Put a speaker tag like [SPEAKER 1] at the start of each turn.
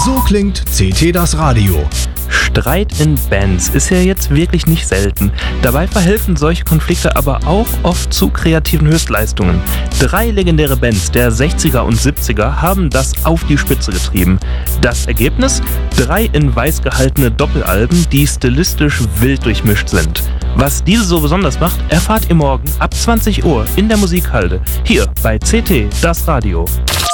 [SPEAKER 1] So klingt CT das Radio.
[SPEAKER 2] Streit in Bands ist ja jetzt wirklich nicht selten. Dabei verhelfen solche Konflikte aber auch oft zu kreativen Höchstleistungen. 3 legendäre Bands der 60er und 70er haben das auf die Spitze getrieben. Das Ergebnis? 3 in weiß gehaltene Doppelalben, die stilistisch wild durchmischt sind. Was diese so besonders macht, erfahrt ihr morgen ab 20 Uhr in der Musikhalde, hier bei CT das Radio.